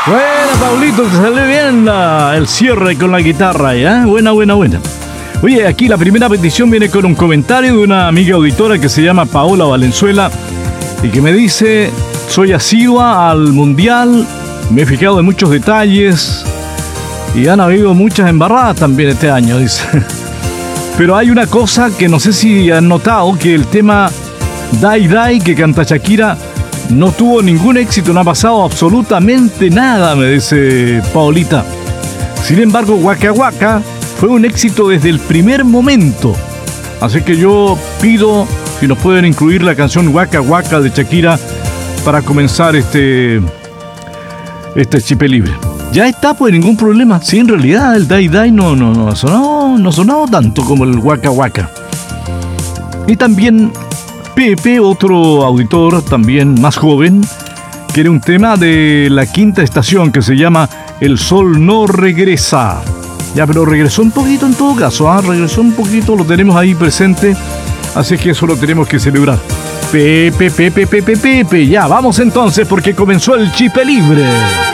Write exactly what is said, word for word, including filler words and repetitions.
Buena, Paulito, te salió bien la- el cierre con la guitarra, ¿ya? Buena, buena, buena. Oye, aquí la primera petición viene con un comentario de una amiga auditora que se llama Paola Valenzuela y que me dice: soy asidua al mundial, me he fijado en muchos detalles y han habido muchas embarradas también este año, dice. Pero hay una cosa que no sé si han notado, que el tema Dai Dai que canta Shakira no tuvo ningún éxito, no ha pasado absolutamente nada, me dice Paolita. Sin embargo, Waka Waka fue un éxito desde el primer momento. Así que yo pido si nos pueden incluir la canción Waka Waka de Shakira para comenzar este, este Chip Libre. Ya está, pues ningún problema. Sí, en realidad el Dai Dai no, no, no ha sonado, no ha sonado tanto como el Waka Waka. Y también Pepe, otro auditor también más joven, quiere un tema de La Quinta Estación que se llama El Sol No Regresa. Ya, pero regresó un poquito en todo caso, ¿ah? Regresó un poquito, lo tenemos ahí presente, así que eso lo tenemos que celebrar. Pepe, Pepe, Pepe, Pepe, ya, vamos entonces porque comenzó el Chip Libre.